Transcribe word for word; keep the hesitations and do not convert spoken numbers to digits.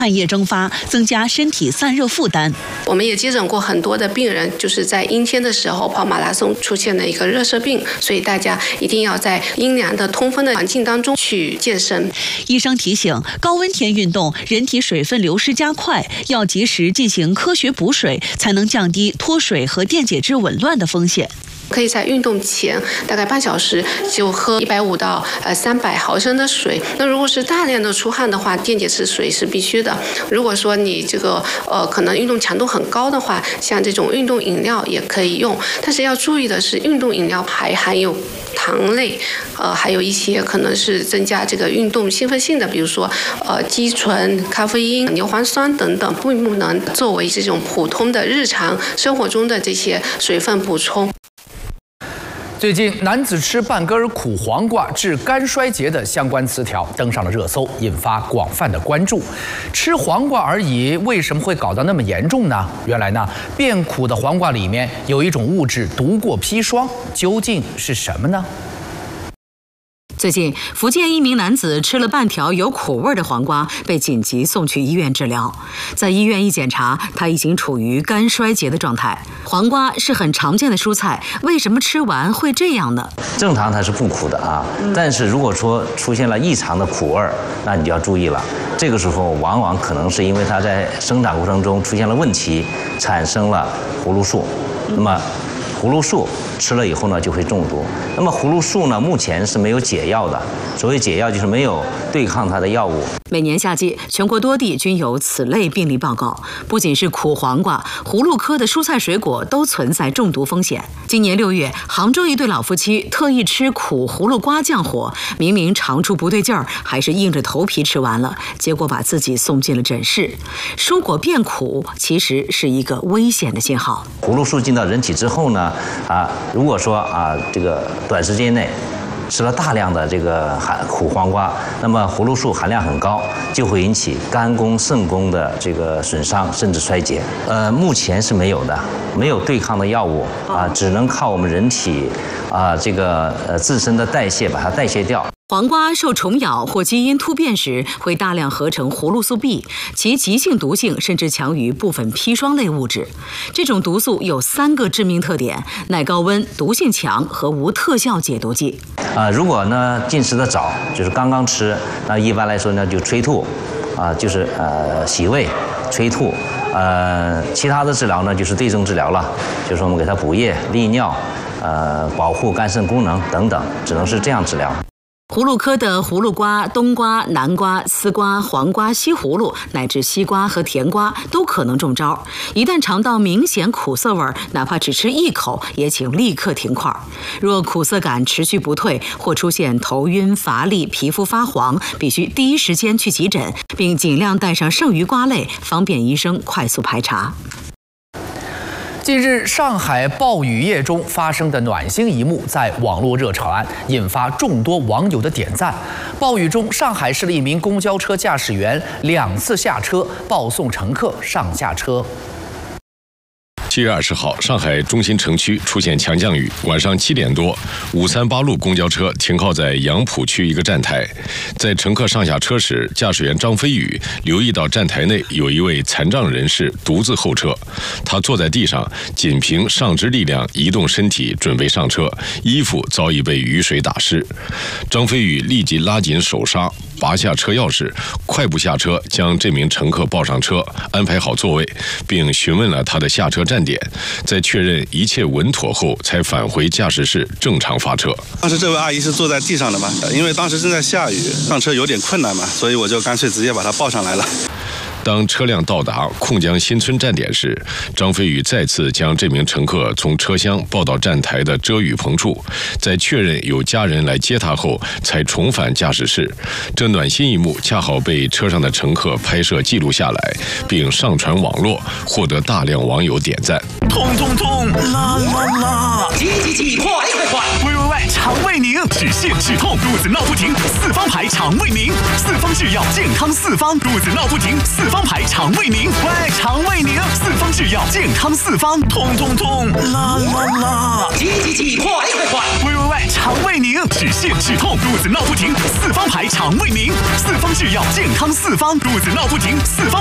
汗液蒸发，增加身体散热负担。 我们也接诊过很多的病人，就是在阴天的时候跑马拉松出现了一个热射病，所以大家一定要在阴凉的通风的环境当中去健身。 医生提醒，高温天运动，人体水分流失加快，要及时进行科学补水，才能降低脱水和电解质紊乱的风险。 可以在运动前大概半小时就喝一百五到呃三百毫升的水。那如果是大量的出汗的话，电解质水是必须的。如果说你这个呃可能运动强度很高的话，像这种运动饮料也可以用。但是要注意的是，运动饮料还含有糖类，呃还有一些可能是增加这个运动兴奋性的，比如说呃肌醇、咖啡因、牛磺酸等等，并不能作为这种普通的日常生活中的这些水分补充。 最近，男子吃半根苦黄瓜治肝衰竭的相关词条登上了热搜，引发广泛的关注。吃黄瓜而已，为什么会搞得那么严重呢？原来呢，变苦的黄瓜里面有一种物质毒过砒霜，究竟是什么呢？ 最近，福建一名男子吃了半条有苦味的黄瓜，被紧急送去医院治疗。在医院一检查，他已经处于肝衰竭的状态。黄瓜是很常见的蔬菜，为什么吃完会这样呢？ 正常它是不苦的啊，但是如果说出现了异常的苦味，那你就要注意了。这个时候往往可能是因为它在生长过程中出现了问题，产生了葫芦素。那么葫芦素吃了以后呢，就会中毒。那么葫芦素呢，目前是没有解药的。所谓解药，就是没有对抗它的药物。 每年夏季，全国多地均有此类病例报告。不仅是苦黄瓜，葫芦科的蔬菜水果都存在中毒风险。今年六月，杭州一对老夫妻特意吃苦葫芦瓜降火，明明尝出不对劲儿，还是硬着头皮吃完了，结果把自己送进了诊室。蔬果变苦其实是一个危险的信号。 葫芦素进到人体之后呢，啊，如果说啊这个短时间内吃了大量的这个含苦黄瓜，那么葫芦素含量很高，就会引起肝功、肾功的这个损伤，甚至衰竭。呃，目前是没有的，没有对抗的药物啊，只能靠我们人体啊这个呃自身的代谢把它代谢掉。 黄瓜受虫咬或基因突变时，会大量合成葫芦素 B， 其急性毒性甚至强于部分砒霜类物质。这种毒素有三个致命特点：耐高温、毒性强和无特效解毒剂。 啊、呃，如果呢进食的早，就是刚刚吃，那一般来说呢就催吐，啊、呃，就是呃洗胃、催吐。呃，其他的治疗呢就是对症治疗了，就是我们给它补液、利尿，呃，保护肝肾功能等等，只能是这样治疗。 葫芦科的葫芦瓜、冬瓜、南瓜、丝瓜、黄瓜、西葫芦乃至西瓜和甜瓜都可能中招。一旦尝到明显苦涩味，哪怕只吃一口，也请立刻停块。若苦涩感持续不退，或出现头晕、乏力、皮肤发黄，必须第一时间去急诊，并尽量带上剩余瓜类，方便医生快速排查。 近日，上海暴雨夜中发生的暖心一幕在网络热传，引发众多网友的点赞。暴雨中，上海市的一名公交车驾驶员两次下车报送乘客上下车。 七月二十号，上海中心城区出现强降雨。晚上七点多，五三八路公交车停靠在杨浦区一个站台，在乘客上下车时，驾驶员张飞宇留意到站台内有一位残障人士独自候车，他坐在地上，仅凭上肢力量移动身体准备上车，衣服早已被雨水打湿。张飞宇立即拉紧手刹，拔下车钥匙，快步下车，将这名乘客抱上车，安排好座位，并询问了他的下车站点，在确认一切稳妥后，才返回驾驶室正常发车。 当时这位阿姨是坐在地上的嘛，因为当时正在下雨，上车有点困难嘛，所以我就干脆直接把她抱上来了。 当车辆到达控江新村站点时，张飞宇再次将这名乘客从车厢抱到站台的遮雨棚处，在确认有家人来接他后，才重返驾驶室。这暖心一幕恰好被车上的乘客拍摄记录下来，并上传网络，获得大量网友点赞。 痛痛痛，啦啦啦！急急急，快快快！喂喂喂， 肠胃宁，止泻止痛，肚子闹不停。四方牌肠胃宁，四方制药健康四方，肚子闹不停。四方牌肠胃宁，喂，肠胃宁，四方制药健康四方，痛痛痛，啦啦啦， 急急急，快快快！ 喂喂喂，肠胃宁，止泻止痛，肚子闹不停。四方牌肠胃宁，四方制药健康四方，肚子闹不停。四方。